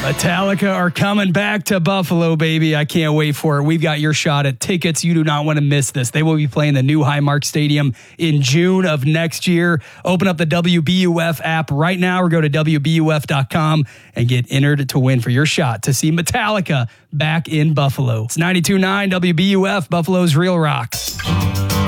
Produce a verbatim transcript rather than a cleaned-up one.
Metallica are coming back to Buffalo, baby. I can't wait for it. We've got your shot at tickets. You do not want to miss this. They will be playing the new Highmark Stadium in June of next year. Open up the W B U F app right now or go to W B U F dot com and get entered to win for your shot to see Metallica back in Buffalo. It's ninety-two point nine W B U F, Buffalo's Real Rock.